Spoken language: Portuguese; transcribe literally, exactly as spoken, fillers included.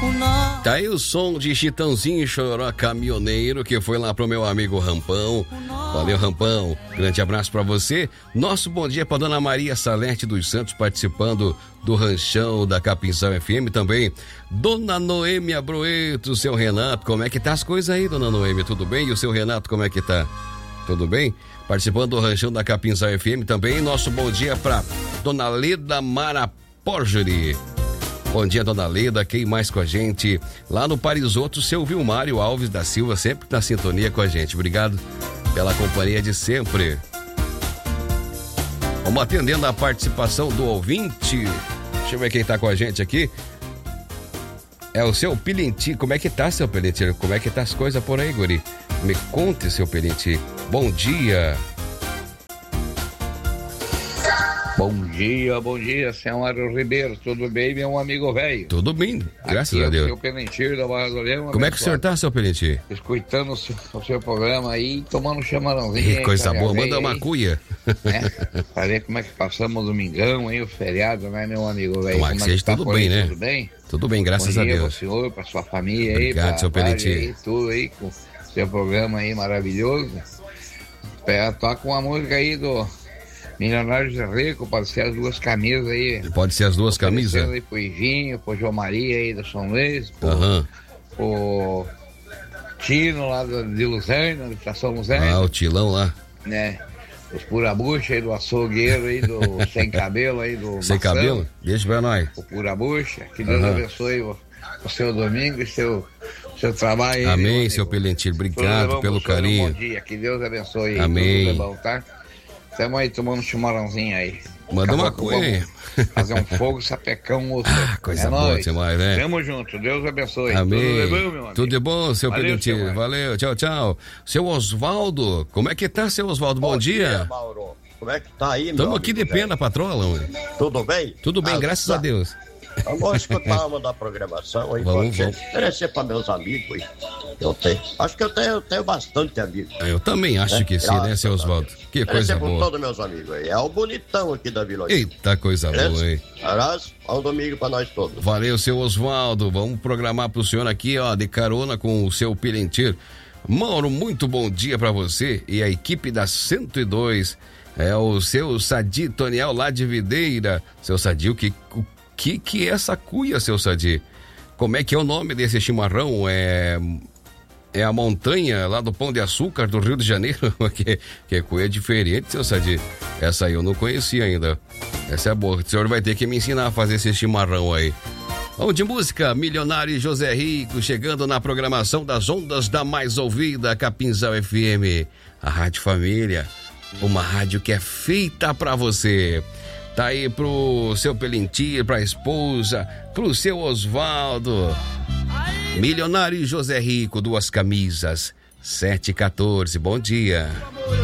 Tá aí o som de Chitãozinho Choró Caminhoneiro, que foi lá pro meu amigo Rampão. Valeu, Rampão. Grande abraço pra você. Nosso bom dia pra Dona Maria Salete dos Santos, participando do Ranchão da Capinzal F M também. Dona Noêmia Broeto, seu Renato, como é que tá as coisas aí, Dona Noêmia? Tudo bem? E o seu Renato, como é que tá? Tudo bem? Participando do Ranchão da Capinzal F M também. Nosso bom dia pra Dona Leda Maraporgeri. Bom dia, Dona Leda, quem mais com a gente? Lá no Parisoto, seu Vilmário Alves da Silva, sempre na sintonia com a gente. Obrigado pela companhia de sempre. Vamos atendendo a participação do ouvinte. Deixa eu ver quem tá com a gente aqui. É o seu Pilinti. Como é que tá, seu Pilinti? Como é que tá as coisas por aí, guri? Me conte, seu Pilinti. Bom dia. Bom dia, bom dia, senhor Ribeiro, tudo bem, meu amigo velho? Tudo bem, graças Aqui a Deus. É o seu Pelentir da Barra do Leão. Como é que o senhor tá, seu Pelentir? Escutando o seu, o seu programa aí, tomando um chamarãozinho. Que coisa aí, boa, manda aí, uma cuia. Né? Pra ver como é que passamos o domingão aí, o feriado, né, meu amigo velho? Tomara que seja é tá tudo bem, aí, né? Tudo bem? Tudo bem, graças bom a dia Deus. Pro senhor, pra sua família. Obrigado, aí, pra seu Pelentir. Aí, tudo aí, com seu programa aí maravilhoso. É, toca uma música aí do Milionários é Rico, pode ser as duas camisas aí. Pode ser as duas camisas? Aí pro Ivinho, pro João Maria aí do São Luís, pro, uhum. pro Tino lá de Luzerna, de Estação Luzerna. Ah, o Tilão lá. Né? Os pura-bucha aí do açougueiro aí, do sem cabelo aí, do Sem Maçã, cabelo? Deixa pra nós. O pura-bucha, que Deus uhum. abençoe o, o seu domingo e seu, seu trabalho aí. Amém, seu Pelentir, obrigado bom, pelo carinho. Bom dia, que Deus abençoe. Amém. Tudo bom, tá? Estamos aí tomando um chimarrãozinho aí. Manda uma coisa. Fazer um fogo, sapecão, moço. Ah, coisa é boa nóis. demais, né? Tamo junto, Deus abençoe. Amém. Tudo de bom, meu amigo? Tudo de bom, seu Valeu, Pelentir. seu Valeu, tchau, tchau. Seu Osvaldo, como é que tá, seu Osvaldo? Bom, bom dia. dia. Mauro. Como é que tá aí, meu Estamos aqui de pé na patrola, ué. Tudo bem? Tudo bem, ah, graças tá. a Deus. Vamos escutar uma da programação aí. Vamos, vamos. Oferecer para meus amigos aí. Eu tenho. Acho que eu tenho, eu tenho bastante amigos. Eu também acho é, que sim, né, seu Osvaldo? Que coisa boa. Todos meus amigos aí. É o bonitão aqui da Vila. Eita, coisa Beleza? boa, hein? Abraço, ao domingo pra nós todos. Valeu, seu Osvaldo. Vamos programar pro senhor aqui, ó, de carona com o seu Pilentir. Mauro, muito bom dia pra você e a equipe da cento e dois. É o seu Sadi Toniel lá de Videira. Seu Sadi, o que, o que que é essa cuia, seu Sadi? Como é que é o nome desse chimarrão? É... É a montanha lá do Pão de Açúcar do Rio de Janeiro, que, que é coisa diferente, seu Sadi. Essa aí eu não conhecia ainda. Essa é boa. O senhor vai ter que me ensinar a fazer esse chimarrão aí. Vamos de música. Milionário José Rico chegando na programação das ondas da mais ouvida, Capinzal F M. A Rádio Família, uma rádio que é feita pra você. Tá aí pro seu Pelentir, pra esposa, pro seu Osvaldo. Milionário José Rico, duas camisas, sete e quatorze, bom dia.